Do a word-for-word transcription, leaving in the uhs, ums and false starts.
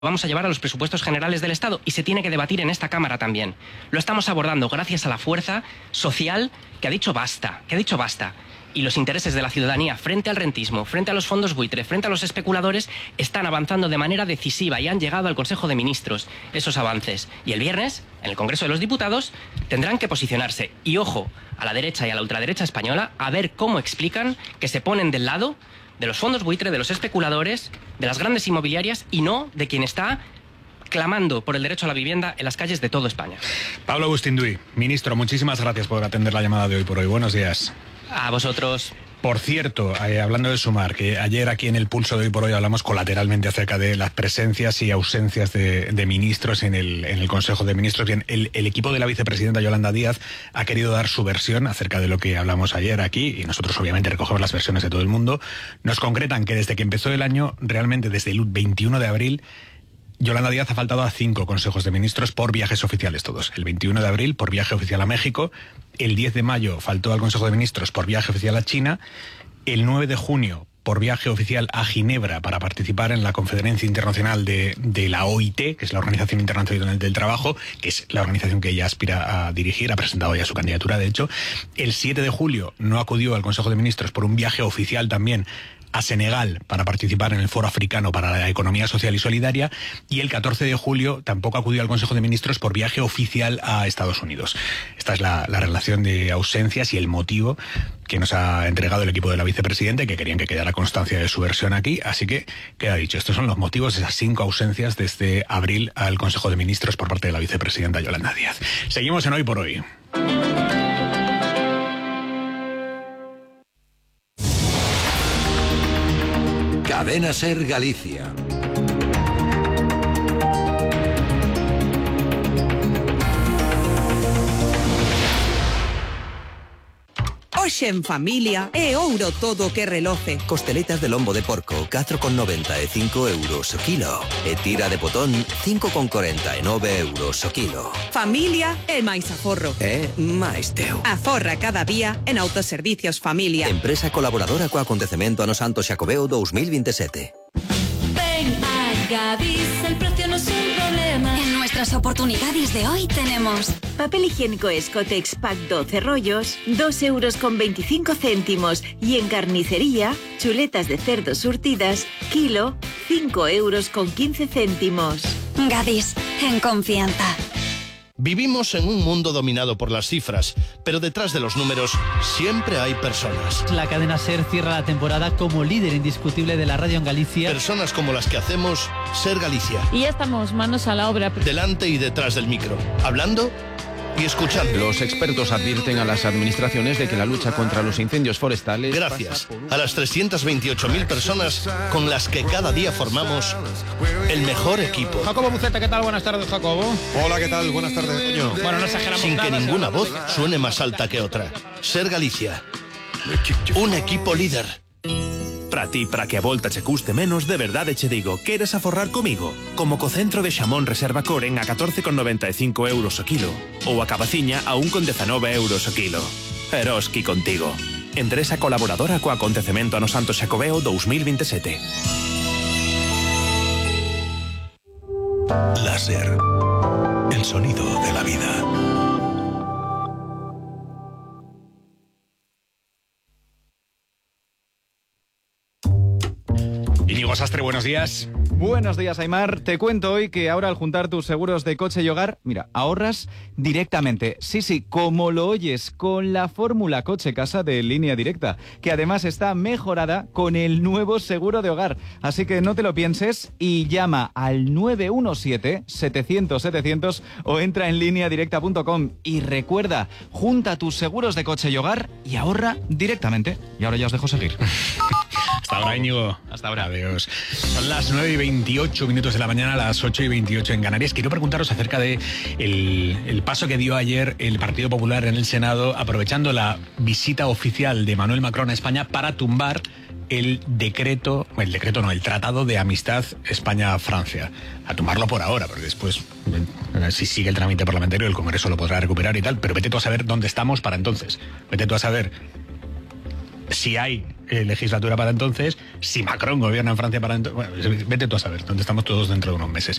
vamos a llevar a los presupuestos generales del Estado y se tiene que debatir en esta Cámara también. Lo estamos abordando gracias a la fuerza social que ha dicho basta, que ha dicho basta. Y los intereses de la ciudadanía frente al rentismo, frente a los fondos buitre, frente a los especuladores, están avanzando de manera decisiva y han llegado al Consejo de Ministros esos avances. Y el viernes, en el Congreso de los Diputados, tendrán que posicionarse. Y ojo, a la derecha y a la ultraderecha española, a ver cómo explican que se ponen del lado de los fondos buitre, de los especuladores, de las grandes inmobiliarias y no de quien está clamando por el derecho a la vivienda en las calles de toda España. Pablo Agustín-Duy, ministro, muchísimas gracias por atender la llamada de hoy por hoy. Buenos días. A vosotros. Por cierto, eh, hablando de sumar, que ayer aquí en el Pulso de Hoy por Hoy hablamos colateralmente acerca de las presencias y ausencias de, de ministros en el, en el Consejo de Ministros. Bien, el, el equipo de la vicepresidenta Yolanda Díaz ha querido dar su versión acerca de lo que hablamos ayer aquí, y nosotros obviamente recogemos las versiones de todo el mundo. Nos concretan que desde que empezó el año, realmente desde el veintiuno de abril, Yolanda Díaz ha faltado a cinco consejos de ministros por viajes oficiales todos. El veintiuno de abril por viaje oficial a México, el diez de mayo faltó al Consejo de Ministros por viaje oficial a China, el nueve de junio por viaje oficial a Ginebra para participar en la Conferencia Internacional de, de la O I T, que es la Organización Internacional del Trabajo, que es la organización que ella aspira a dirigir, ha presentado ya su candidatura, de hecho. El siete de julio no acudió al Consejo de Ministros por un viaje oficial también a Senegal para participar en el Foro Africano para la Economía Social y Solidaria, y el catorce de julio tampoco acudió al Consejo de Ministros por viaje oficial a Estados Unidos. Esta es la, la relación de ausencias y el motivo que nos ha entregado el equipo de la vicepresidenta, y que querían que quedara constancia de su versión aquí, así que queda dicho. Estos son los motivos de esas cinco ausencias desde abril al Consejo de Ministros por parte de la vicepresidenta Yolanda Díaz. Seguimos en Hoy por Hoy. Cadena Ser Galicia. Hoxe en familia é ouro todo o que reloce. Costeletas de lombo de porco, catro con noventa e cinco euros o kilo. E tira de potón, cinco con corenta e nove euros o kilo. Familia é máis aforro. É máis teu. Aforra cada día en Autoservicios Familia. Empresa colaboradora co acontecemento ano Santo Xacobeo dos mil veintisiete. Ven a Gadis, el precio no es un problema. En nuestras oportunidades de hoy tenemos papel higiénico Escotex Pack doce rollos, dos euros con veinticinco céntimos. Y en carnicería, chuletas de cerdo surtidas, kilo, cinco euros con quince céntimos. Gadis, en confianza. Vivimos en un mundo dominado por las cifras, pero detrás de los números siempre hay personas. La cadena SER cierra la temporada como líder indiscutible de la radio en Galicia. Personas como las que hacemos SER Galicia. Y ya estamos manos a la obra. Delante y detrás del micro, hablando y escuchando. Los expertos advierten a las administraciones de que la lucha contra los incendios forestales... Gracias a las trescientas veintiocho mil personas con las que cada día formamos el mejor equipo. Jacobo Buceta, ¿qué tal? Buenas tardes, Jacobo. Hola, ¿qué tal? Buenas tardes, coño. Bueno, no exageramos Sin nada, que ninguna voz suene más alta que otra. SER Galicia. Un equipo líder. Para ti, para que a volta che custe menos, de verdade che digo, queres aforrar comigo? Como co centro de xamón Reserva Coren a catorce con noventa e cinco euros o kilo, ou a cabaciña a un con dezanove euros o kilo. Eroski contigo. Empresa colaboradora co acontecemento ano Santo Xacobeo dos mil veintisiete. Láser. El sonido de la vida. Íñigo Sastre, buenos días. Buenos días, Aimar. Te cuento hoy que ahora al juntar tus seguros de coche y hogar, mira, ahorras directamente. Sí, sí, como lo oyes, con la fórmula coche-casa de Línea Directa, que además está mejorada con el nuevo seguro de hogar. Así que no te lo pienses y llama al nueve uno siete, setecientos, setecientos o entra en línea directa punto com. Y recuerda, junta tus seguros de coche y hogar y ahorra directamente. Y ahora ya os dejo seguir. Hasta ahora, Íñigo. Hasta ahora. Adiós. Son las nueve y veintiocho minutos de la mañana, las ocho y veintiocho en Canarias. Quiero preguntaros acerca de el, el paso que dio ayer el Partido Popular en el Senado, aprovechando la visita oficial de Emmanuel Macron a España para tumbar el decreto, el decreto no, el Tratado de Amistad España-Francia. A tumbarlo por ahora, porque después, si sigue el trámite parlamentario, el Congreso lo podrá recuperar y tal, pero vete tú a saber dónde estamos para entonces. Vete tú a saber si hay eh, legislatura para entonces, si Macron gobierna en Francia para entonces, bueno, vete tú a saber dónde estamos todos dentro de unos meses.